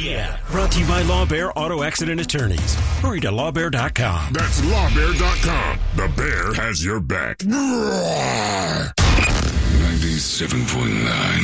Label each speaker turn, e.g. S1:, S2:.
S1: free app. Brought to you by Law Bear Auto Accident Attorneys. Hurry to lawbear.com.
S2: That's lawbear.com. The bear has your back.
S3: 97.9